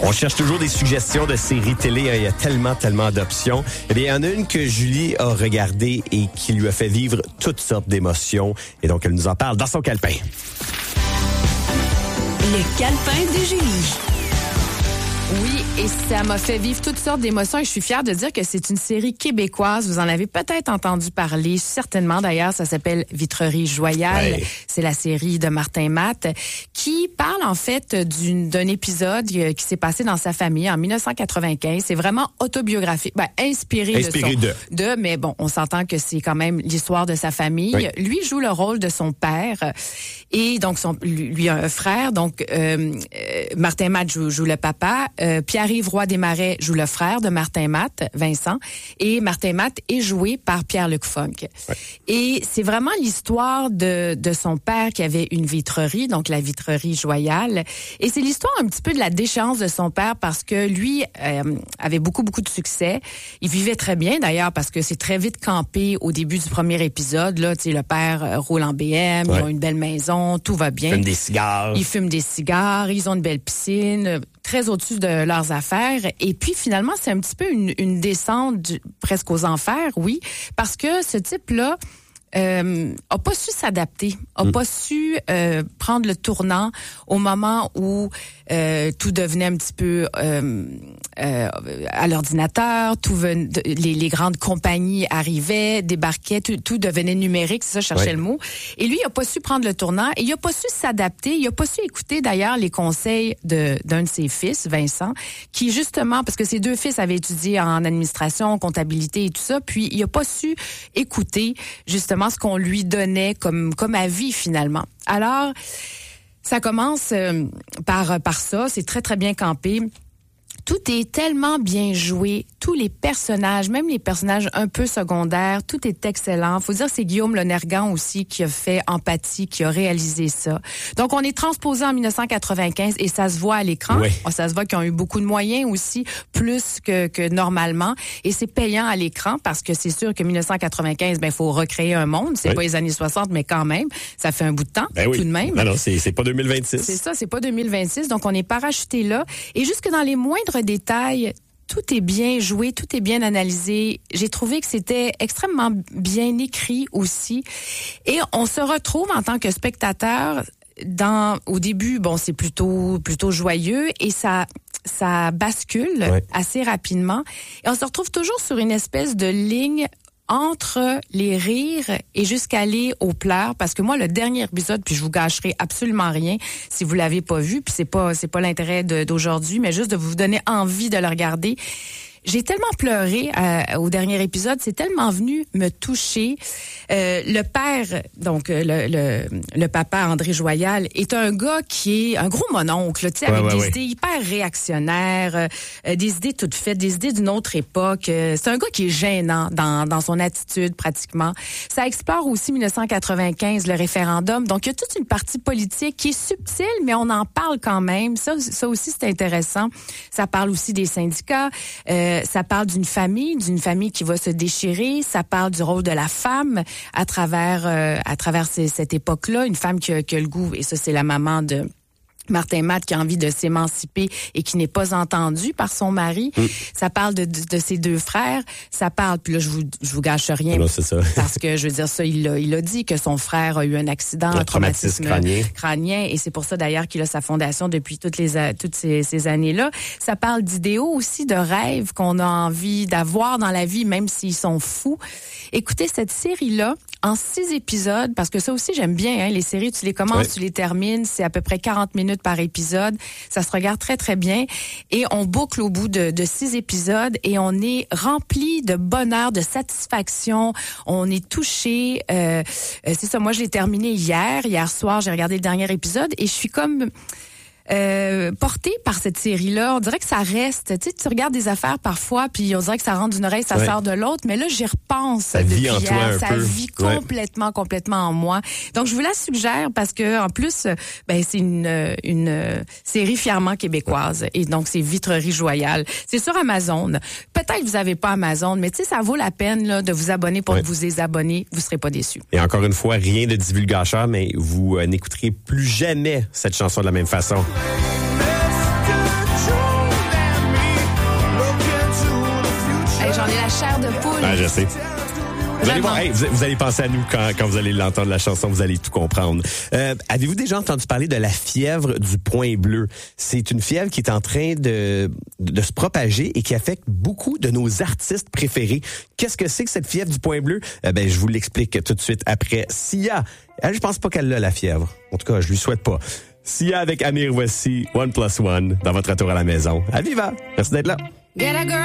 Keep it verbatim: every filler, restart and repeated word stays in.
On cherche toujours des suggestions de séries télé. Hein. Il y a tellement, tellement d'options. Eh bien, il y en a une que Julie a regardée et qui lui a fait vivre toutes sortes d'émotions. Et donc, elle nous en parle dans son calepin. Le calepin de Julie. Oui, et ça m'a fait vivre toutes sortes d'émotions et je suis fière de dire que c'est une série québécoise. Vous en avez peut-être entendu parler, certainement d'ailleurs. Ça s'appelle Vitrerie Joyale. Ouais. C'est la série de Martin Matt qui parle en fait d'une, d'un épisode qui s'est passé dans sa famille en dix-neuf cent quatre-vingt-quinze. C'est vraiment autobiographique, ben, inspiré, inspiré de, son, de. de, mais bon, on s'entend que c'est quand même l'histoire de sa famille. Oui. Lui joue le rôle de son père et donc son, lui a un frère. Donc euh, euh, Martin Matt joue, joue le papa. Euh, Pierre-Yves Roy Desmarais joue le frère de Martin Matt, Vincent, et Martin Matt est joué par Pierre-Luc Funk. Ouais. Et c'est vraiment l'histoire de, de son père qui avait une vitrerie, donc la vitrerie Joyale. Et c'est l'histoire un petit peu de la déchéance de son père parce que lui euh, avait beaucoup, beaucoup de succès. Il vivait très bien d'ailleurs parce que c'est très vite campé au début du premier épisode. Là, tu sais, le père euh, roule en B M, ouais. Ils ont une belle maison, tout va bien. Ils fument des cigares. Ils fument des cigares, ils ont une belle piscine, très au-dessus de leurs affaires. Et puis, finalement, c'est un petit peu une, une descente du, presque aux enfers, oui, parce que ce type-là euh, a pas su s'adapter, a mmh. pas su euh, prendre le tournant au moment où euh, tout devenait un petit peu euh, euh, à l'ordinateur, tout ven, les, les grandes compagnies arrivaient, débarquaient, tout, tout devenait numérique, c'est ça, je cherchais ouais. le mot. Et lui, il a pas su prendre le tournant et il a pas su s'adapter, il a pas su écouter d'ailleurs les conseils de d'un de ses fils, Vincent, qui justement, parce que ses deux fils avaient étudié en administration, comptabilité et tout ça, puis il a pas su écouter justement ce qu'on lui donnait comme comme avis finalement. Alors, ça commence euh, par par ça, c'est très très bien campé. Tout est tellement bien joué, tous les personnages, même les personnages un peu secondaires, tout est excellent. Faut dire c'est Guillaume Lonergan aussi qui a fait Empathie, qui a réalisé ça. Donc on est transposé en dix-neuf cent quatre-vingt-quinze et ça se voit à l'écran. Oui. Ça se voit qu'ils ont eu beaucoup de moyens aussi, plus que, que normalement. Et c'est payant à l'écran parce que c'est sûr que dix-neuf cent quatre-vingt-quinze, ben faut recréer un monde. C'est oui. pas les années soixante, mais quand même, ça fait un bout de temps ben oui. tout de même. Non, non, c'est, c'est pas deux mille vingt-six. C'est ça, c'est pas deux mille vingt-six. Donc on est parachuté là. Et jusque dans les moindres détails, tout est bien joué, tout est bien analysé. J'ai trouvé que c'était extrêmement bien écrit aussi. Et on se retrouve en tant que spectateur dans, au début, bon, c'est plutôt, plutôt joyeux et ça, ça bascule ouais. assez rapidement. Et on se retrouve toujours sur une espèce de ligne entre les rires et jusqu'à aller aux pleurs, parce que moi le dernier épisode, puis je vous gâcherai absolument rien si vous l'avez pas vu, puis c'est pas c'est pas l'intérêt de, d'aujourd'hui, mais juste de vous donner envie de le regarder. J'ai tellement pleuré euh, au dernier épisode, c'est tellement venu me toucher. Euh, le père, donc le, le, le papa André Joyal, est un gars qui est un gros mononcle, tu sais, avec ouais, ouais, des ouais. idées hyper réactionnaires, euh, des idées toutes faites, des idées d'une autre époque. Euh, c'est un gars qui est gênant dans, dans son attitude pratiquement. Ça explore aussi dix-neuf cent quatre-vingt-quinze, le référendum. Donc il y a toute une partie politique qui est subtile, mais on en parle quand même. Ça, ça aussi c'est intéressant. Ça parle aussi des syndicats. Euh, Ça parle d'une famille, d'une famille qui va se déchirer. Ça parle du rôle de la femme à travers euh, à travers ces, cette époque-là. Une femme qui a, qui a le goût, et ça c'est la maman de Martin Matt qui a envie de s'émanciper et qui n'est pas entendu par son mari. Mm. Ça parle de, de, de ses deux frères. Ça parle, puis là, je vous, je vous gâche rien. Non, c'est ça. Parce que, je veux dire, ça, il l'a, il a dit que son frère a eu un accident, un, un traumatisme, traumatisme crânien. crânien. Et c'est pour ça, d'ailleurs, qu'il a sa fondation depuis toutes les, toutes ces, ces années-là. Ça parle d'idéaux aussi, de rêves qu'on a envie d'avoir dans la vie, même s'ils sont fous. Écoutez, cette série-là, en six épisodes, parce que ça aussi, j'aime bien, hein, les séries, tu les commences, ouais. tu les termines, c'est à peu près quarante minutes par épisode. Ça se regarde très, très bien. Et on boucle au bout de, de six épisodes et on est rempli de bonheur, de satisfaction. On est touché. Euh, c'est ça, moi, je l'ai terminé hier. Hier soir, j'ai regardé le dernier épisode et je suis comme... Euh, porté par cette série-là, on dirait que ça reste. Tu sais, tu regardes des affaires parfois, puis on dirait que ça rentre d'une oreille, ça ouais. sort de l'autre. Mais là, j'y repense. Ça vit en toi un ça peu. vit complètement, ouais. complètement en moi. Donc, je vous la suggère parce que, en plus, ben c'est une une série fièrement québécoise. Et donc, c'est Vitrerie Joyale. C'est sur Amazon. Peut-être que vous avez pas Amazon, mais tu sais, ça vaut la peine là de vous abonner pour ouais. que vous désabonner. Vous serez pas déçus. Et encore une fois, rien de divulgateur, mais vous euh, n'écouterez plus jamais cette chanson de la même façon. chair de poule. Ah, je sais. Vous allez, voir, Vraiment. hey, vous, vous allez penser à nous quand, quand vous allez l'entendre, la chanson, vous allez tout comprendre. Euh, avez-vous déjà entendu parler de la fièvre du point bleu? C'est une fièvre qui est en train de, de se propager et qui affecte beaucoup de nos artistes préférés. Qu'est-ce que c'est que cette fièvre du point bleu? Euh, ben, je vous l'explique tout de suite après. Sia, elle, je pense pas qu'elle a la fièvre. En tout cas, je lui souhaite pas. Sia avec Amir, voici One Plus One dans votre retour à la maison. À Viva! Merci d'être là. Get a girl.